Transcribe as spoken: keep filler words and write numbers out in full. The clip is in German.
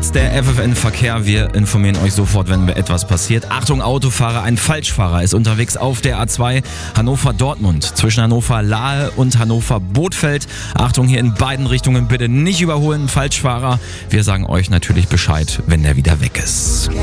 Jetzt der F F N-Verkehr. Wir informieren euch sofort, wenn etwas passiert. Achtung Autofahrer, ein Falschfahrer ist unterwegs auf der A zwei Hannover-Dortmund. Zwischen Hannover-Lahe und Hannover-Bothfeld. Achtung, hier in beiden Richtungen bitte nicht überholen. Falschfahrer. Wir sagen euch natürlich Bescheid, wenn der wieder weg ist.